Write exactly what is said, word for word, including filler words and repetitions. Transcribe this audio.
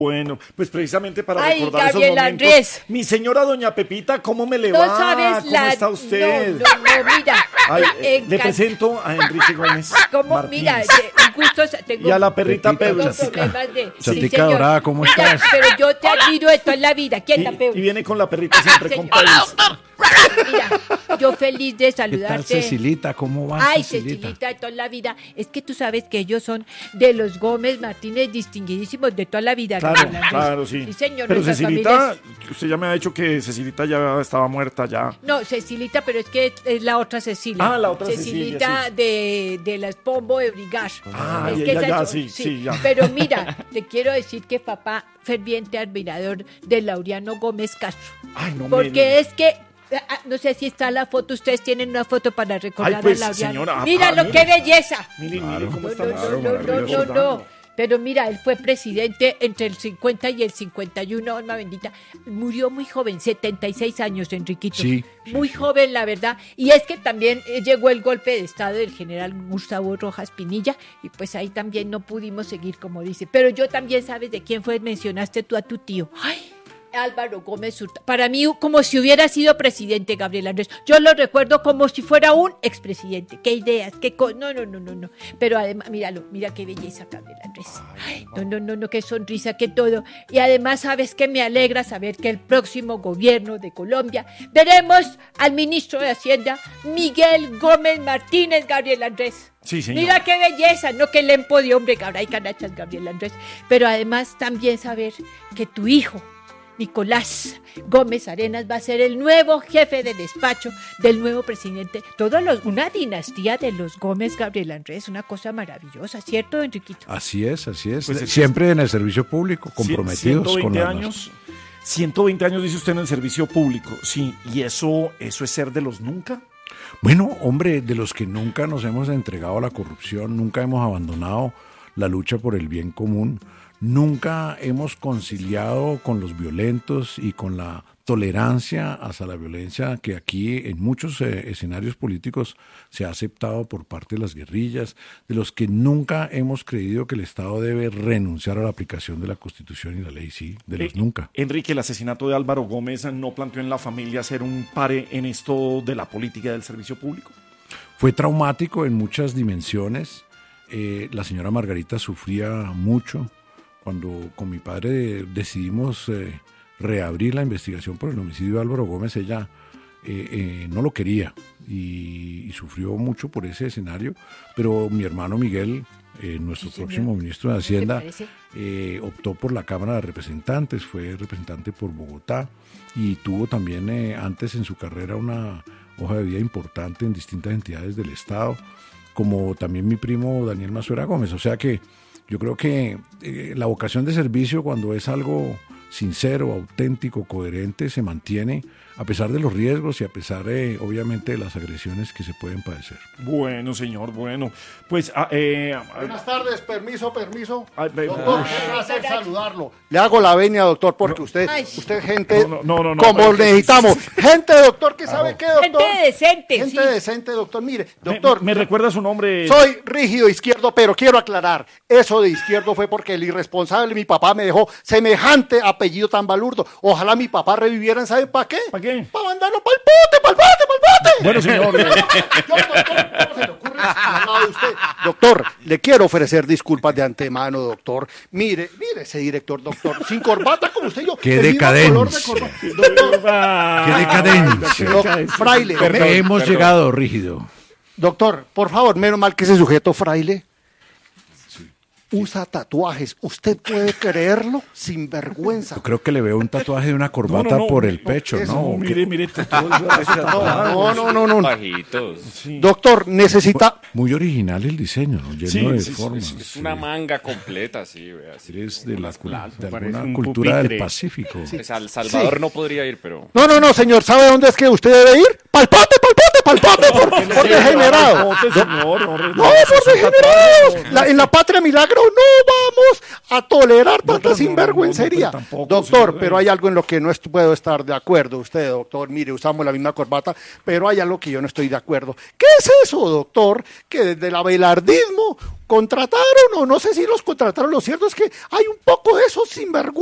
Bueno, pues precisamente para Ay, recordar esos Gabriel momentos. Andrés. Mi señora doña Pepita, ¿cómo me le No va? sabes ¿Cómo la... está usted? No, no, no, mira. Ay, me eh, le encanta. presento a Enrique Gómez ¿Cómo? Martínez. Mira, eh, un gusto. Tengo, Y a la perrita Pepita, tengo Peucha. problemas de... Chatica señor. dorada, ¿cómo Mira, estás? pero yo te admiro de toda la vida. Y, Quieta, Peu. y viene con la perrita siempre con Señor. Peus. Mira, yo feliz de ¿Qué saludarte. tal Cecilita? ¿Cómo va Ay, Cecilita? Cecilita de toda la vida. Es que tú sabes que ellos son de los Gómez Martínez distinguidísimos de toda la vida. Claro, Gabriel Andrés. claro, sí. Sí, señor. Pero nuestras Cecilita, familias- usted ya me ha dicho que Cecilita ya estaba muerta ya. No, Cecilita, pero es que es la otra Cecilia. Ah, la otra Cecilita Cecilia, sí. de, de las Pombo de Brigage. Ah, Es ya, que ya, esa ya, es- sí, sí, ya. Pero mira, te quiero decir que papá, ferviente admirador de Laureano Gómez Castro. Ay, no me Porque diga. es que, ah, no sé si está la foto, ustedes tienen una foto para recordar Ay, pues, a Laureano. señora, Míralo, ah, qué mire. belleza. Mire, Claro. mire cómo No, está no, más no, no, no, maravilloso, no, claro. no. Pero mira, él fue presidente entre el cincuenta y el cincuenta y uno, alma bendita. Murió muy joven, setenta y seis años, Enriquito. Sí, sí, Muy sí. joven, la verdad. Y es que también eh, llegó el golpe de estado del general Gustavo Rojas Pinilla y pues ahí también no pudimos seguir, como dice. Pero yo también, ¿sabes de quién fue? Mencionaste tú a tu tío. ¡Ay! Álvaro Gómez Hurtado. Para mí, como si hubiera sido presidente, Gabriel Andrés. Yo lo recuerdo como si fuera un expresidente. Qué ideas, qué co No, no, no, no, no. Pero además, míralo, mira qué belleza, Gabriel Andrés. Ay, no, no, no, no, qué sonrisa, qué todo. Y además, ¿sabes qué? Me alegra saber que el próximo gobierno de Colombia veremos al ministro de Hacienda, Miguel Gómez Martínez, Gabriel Andrés. Sí, señor. Mira qué belleza, no qué lempo de hombre, cabrón, hay canachas, Gabriel Andrés. Pero además también saber que tu hijo, Nicolás Gómez Arenas, va a ser el nuevo jefe de despacho del nuevo presidente. Todos los, una dinastía de los Gómez, Gabriel Andrés, una cosa maravillosa, ¿cierto, Enriquito? Así es, así es. Pues es que Siempre en el servicio público, comprometidos ciento veinte con las años. ciento veinte años dice usted en el servicio público. Sí, y eso eso es ser de los nunca. Bueno, hombre, de los que nunca nos hemos entregado a la corrupción, nunca hemos abandonado la lucha por el bien común, nunca hemos conciliado con los violentos y con la tolerancia hacia la violencia que aquí en muchos eh, escenarios políticos se ha aceptado por parte de las guerrillas, de los que nunca hemos creído que el Estado debe renunciar a la aplicación de la Constitución y la ley, sí, de los Eh, nunca. Enrique, el asesinato de Álvaro Gómez no planteó en la familia hacer un pare en esto de la política del servicio público. Fue traumático en muchas dimensiones. Eh, la señora Margarita sufría mucho. Cuando con mi padre decidimos eh, reabrir la investigación por el homicidio de Álvaro Gómez, ella eh, eh, no lo quería y, y sufrió mucho por ese escenario, pero mi hermano Miguel, eh, nuestro Sí, señor. próximo ministro de Hacienda, parece? eh, optó por la Cámara de Representantes, fue representante por Bogotá y tuvo también eh, antes en su carrera una hoja de vida importante en distintas entidades del Estado, como también mi primo Daniel Mazuera Gómez, o sea que yo creo que eh, la vocación de servicio, cuando es algo sincero, auténtico, coherente, se mantiene a pesar de los riesgos y a pesar, eh, obviamente, de las agresiones que se pueden padecer. Bueno, señor, bueno. Pues, ah, eh, Buenas tardes, permiso, permiso. Ay, ve- Doctor, Uy. qué placer saludarlo. Le hago la venia, doctor, porque usted, Ay. usted es gente No, no, no, no, como pero- necesitamos. Gente, doctor, que sabe qué, doctor. Gente decente, Gente sí. decente, doctor. Mire, me- doctor, ¿Me, recuerda su nombre? soy rígido izquierdo, pero quiero aclarar, eso de izquierdo fue porque el irresponsable, mi papá, me dejó semejante apellido tan balurdo. Ojalá mi papá reviviera, ¿saben para qué? ¿Para qué? Para mandarlo para el bote, para el bote, para el bote. Bueno, señor. Yo, doctor, ¿cómo se le ocurre al lado de usted? Doctor, le quiero ofrecer disculpas de antemano, doctor. Mire, mire ese director, doctor, sin corbata como usted y yo. ¡Qué el mismo color de decadencia! corbata. Doctor, Ah, ¡Qué decadencia! doc- fraile, Porque me- hemos llegado, rígido. doctor, por favor, menos mal que ese sujeto fraile usa tatuajes. ¿Usted puede creerlo? Sin vergüenza. Yo creo que le veo un tatuaje de una corbata No, no, no, por el no, pecho, eso, ¿no? Mire, mire, todo eso No, no, no, no. Bajitos. Doctor, necesita... Muy original el diseño, ¿no? Lleno Sí, de sí, sí, formas. Es una manga completa, sí, vea. Sí. Eres de, la, cul- de parece alguna un cultura del pupitre. Pacífico. Pues al Salvador Sí. no podría ir, pero... No, no, no, señor, ¿sabe dónde es que usted debe ir? ¡Pal pote, pal pote, Al Papa por, por degenerado. Bote, señor, hombre, No, por degenerados. La- en la patria milagro no vamos a tolerar No, tanta pero no, sinvergüencería. no, pero tampoco, Doctor, señor. pero hay algo en lo que no est- puedo estar de acuerdo. Usted, doctor, mire, usamos la misma corbata, pero hay algo que yo no estoy de acuerdo. ¿Qué es eso, doctor? Que desde el abelardismo contrataron, o no sé si los contrataron, lo cierto es que hay un poco de esos sinvergüenzas